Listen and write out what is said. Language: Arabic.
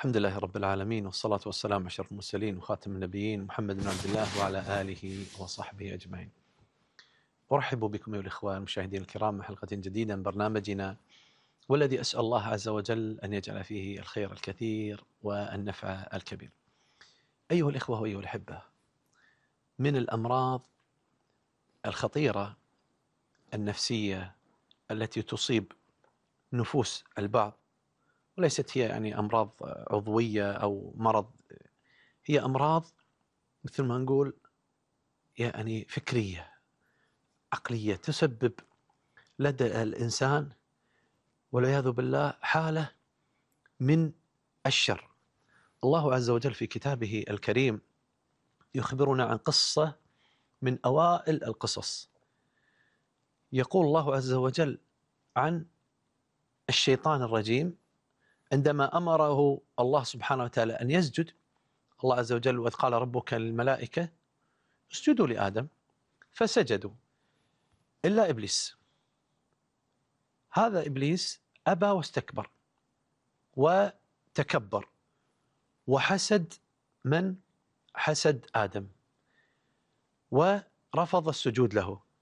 الحمد لله رب العالمين، والصلاة والسلام على أشرف المرسلين وخاتم النبيين محمد بن عبد الله وعلى آله وصحبه أجمعين. أرحب بكم أيها الإخوة المشاهدين الكرام مع حلقة جديدة من برنامجنا، والذي أسأل الله عز وجل أن يجعل فيه الخير الكثير والنفع الكبير. أيها الإخوة وأيها الأحبة، من الأمراض الخطيرة النفسية التي تصيب نفوس البعض، وليست هي يعني أمراض عضوية أو مرض، هي أمراض مثل ما نقول يعني فكرية عقلية، تسبب لدى الإنسان والعياذ بالله حالة من الشر. الله عز وجل في كتابه الكريم يخبرنا عن قصة من أوائل القصص. يقول الله عز وجل عن الشيطان الرجيم عندما أمره الله سبحانه وتعالى أن يسجد. الله عز وجل: وإذ قال ربك للملائكة اسجدوا لآدم فسجدوا إلا إبليس. هذا إبليس أبى واستكبر وتكبر وحسد من حسد آدم ورفض السجود له،